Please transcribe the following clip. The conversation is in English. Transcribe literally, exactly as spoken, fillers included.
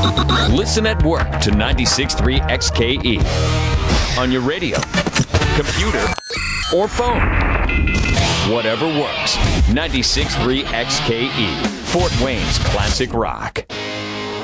Listen at work to ninety-six point three X K E. On your radio, computer, or phone. Whatever works. ninety-six point three X K E. Fort Wayne's Classic Rock.